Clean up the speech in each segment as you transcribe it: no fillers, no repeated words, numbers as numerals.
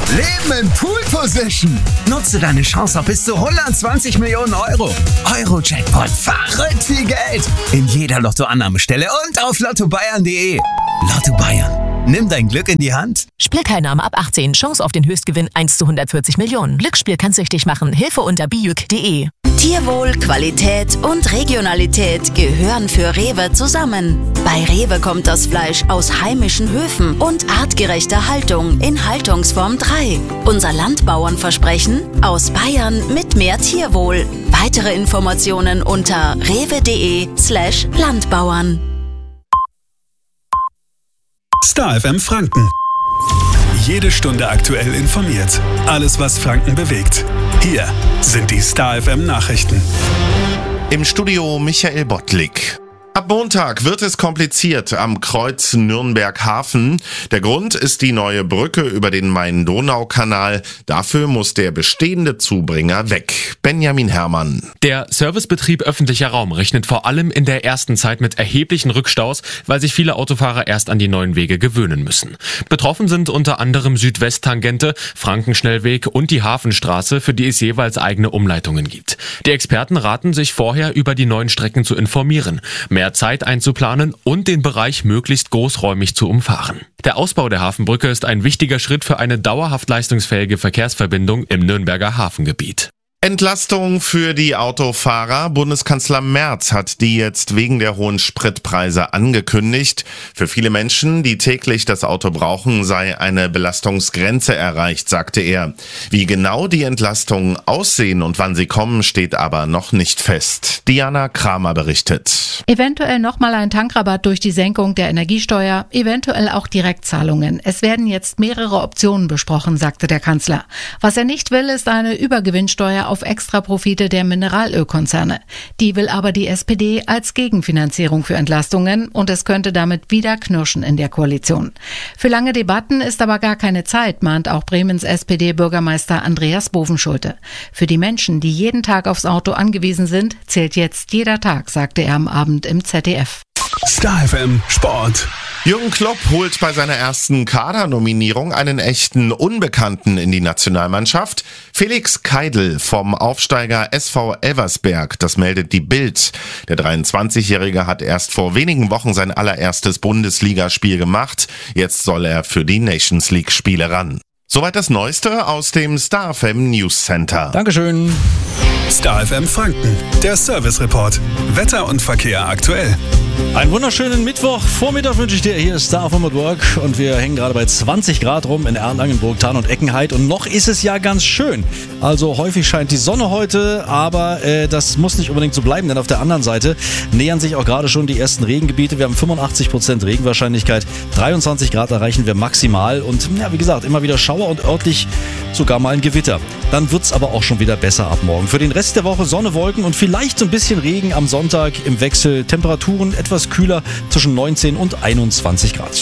Leben in Pool Position. Nutze deine Chance auf bis zu 120 Millionen Euro. Euro-Jackpot. Verrückt viel Geld. In jeder Lottoannahmestelle und auf lottobayern.de. Lotto Bayern. Nimm dein Glück in die Hand. Spielteilnahme ab 18. Chance auf den Höchstgewinn 1 zu 140 Millionen. Glücksspiel kann süchtig machen. Hilfe unter bijuk.de. Tierwohl, Qualität und Regionalität gehören für Rewe zusammen. Bei Rewe kommt das Fleisch aus heimischen Höfen und artgerechter Haltung in Haltungsform 3. Unser Landbauernversprechen: aus Bayern mit mehr Tierwohl. Weitere Informationen unter rewe.de/Landbauern. Star FM Franken. Jede Stunde aktuell informiert. Alles, was Franken bewegt. Hier sind die Star FM Nachrichten. Im Studio Michael Bottlik. Ab Montag wird es kompliziert am Kreuz Nürnberg-Hafen. Der Grund ist die neue Brücke über den Main-Donau-Kanal. Dafür muss der bestehende Zubringer weg. Benjamin Herrmann. Der Servicebetrieb öffentlicher Raum rechnet vor allem in der ersten Zeit mit erheblichen Rückstaus, weil sich viele Autofahrer erst an die neuen Wege gewöhnen müssen. Betroffen sind unter anderem Südwest-Tangente, Frankenschnellweg und die Hafenstraße, für die es jeweils eigene Umleitungen gibt. Die Experten raten, sich vorher über die neuen Strecken zu informieren, mehr Zeit einzuplanen und den Bereich möglichst großräumig zu umfahren. Der Ausbau der Hafenbrücke ist ein wichtiger Schritt für eine dauerhaft leistungsfähige Verkehrsverbindung im Nürnberger Hafengebiet. Entlastung für die Autofahrer. Bundeskanzler Merz hat die jetzt wegen der hohen Spritpreise angekündigt. Für viele Menschen, die täglich das Auto brauchen, sei eine Belastungsgrenze erreicht, sagte er. Wie genau die Entlastungen aussehen und wann sie kommen, steht aber noch nicht fest. Diana Kramer berichtet. Eventuell nochmal ein Tankrabatt durch die Senkung der Energiesteuer, eventuell auch Direktzahlungen. Es werden jetzt mehrere Optionen besprochen, sagte der Kanzler. Was er nicht will, ist eine Übergewinnsteuer auf Extraprofite der Mineralölkonzerne. Die will aber die SPD als Gegenfinanzierung für Entlastungen und es könnte damit wieder knirschen in der Koalition. Für lange Debatten ist aber gar keine Zeit, mahnt auch Bremens SPD-Bürgermeister Andreas Bovenschulte. Für die Menschen, die jeden Tag aufs Auto angewiesen sind, zählt jetzt jeder Tag, sagte er am Abend im ZDF. Star FM Sport. Jürgen Klopp holt bei seiner ersten Kadernominierung einen echten Unbekannten in die Nationalmannschaft. Felix Keidl vom Aufsteiger SV Elversberg, das meldet die Bild. Der 23-Jährige hat erst vor wenigen Wochen sein allererstes Bundesligaspiel gemacht. Jetzt soll er für die Nations League-Spiele ran. Soweit das Neueste aus dem Star FM News Center. Dankeschön. Star FM Franken, der Service Report. Wetter und Verkehr aktuell. Einen wunderschönen Mittwochvormittag wünsche ich dir. Hier ist Star FM at Work und wir hängen gerade bei 20 Grad rum in Erlangen, Burgthann und Eckenheid und noch ist es ja ganz schön. Also häufig scheint die Sonne heute, aber das muss nicht unbedingt so bleiben, denn auf der anderen Seite nähern sich auch gerade schon die ersten Regengebiete. Wir haben 85% Regenwahrscheinlichkeit, 23 Grad erreichen wir maximal und ja, wie gesagt, immer wieder Schauer und örtlich sogar mal ein Gewitter. Dann wird es aber auch schon wieder besser ab morgen. Für den Rest der Woche Sonne, Wolken und vielleicht so ein bisschen Regen am Sonntag im Wechsel. Temperaturen etwas kühler zwischen 19 und 21 Grad.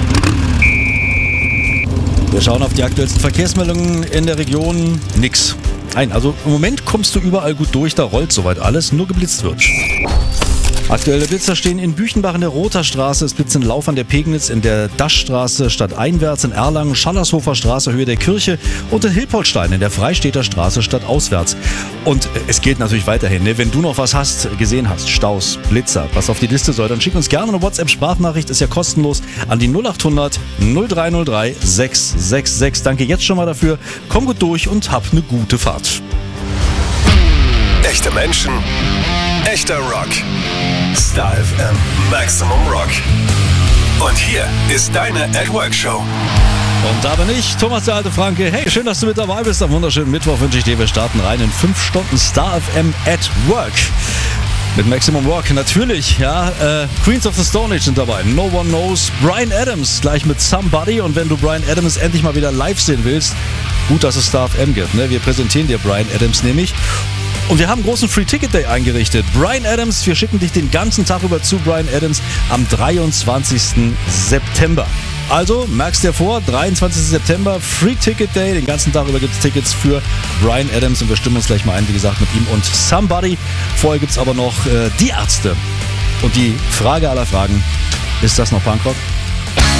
Wir schauen auf die aktuellsten Verkehrsmeldungen in der Region. Nix. Nein, also im Moment kommst du überall gut durch, da rollt soweit alles, nur geblitzt wird. Aktuelle Blitzer stehen in Büchenbach in der Rother Straße, es blitzen Lauf an der Pegnitz in der Daschstraße stadteinwärts, in Erlangen, Schallershofer Straße Höhe der Kirche und in Hilpoltstein in der Freistädter Straße stadtauswärts. Und es gilt natürlich weiterhin, ne? Wenn du noch was gesehen hast, Staus, Blitzer, was auf die Liste soll, dann schick uns gerne eine WhatsApp-Sprachnachricht, ist ja kostenlos, an die 0800 0303 666. Danke jetzt schon mal dafür, komm gut durch und hab eine gute Fahrt. Echte Menschen, echter Rock. Star FM Maximum Rock. Und hier ist deine At Work Show. Und da bin ich, Thomas der alte Franke. Hey, schön, dass du mit dabei bist. Am wunderschönen Mittwoch wünsche ich dir, wir starten rein in 5 Stunden Star FM at Work. Mit Maximum Rock natürlich, ja. Queens of the Stone Age sind dabei. No One Knows. Bryan Adams gleich mit Somebody. Und wenn du Bryan Adams endlich mal wieder live sehen willst, gut, dass es Star FM gibt. Ne? Wir präsentieren dir Bryan Adams nämlich. Und wir haben einen großen Free Ticket Day eingerichtet. Bryan Adams, wir schicken dich den ganzen Tag über zu Bryan Adams am 23. September. Also, merkst dir vor, 23. September, Free Ticket Day. Den ganzen Tag über gibt es Tickets für Bryan Adams und wir stimmen uns gleich mal ein, wie gesagt, mit ihm und Somebody. Vorher gibt es aber noch die Ärzte. Und die Frage aller Fragen, ist das noch Punkrock?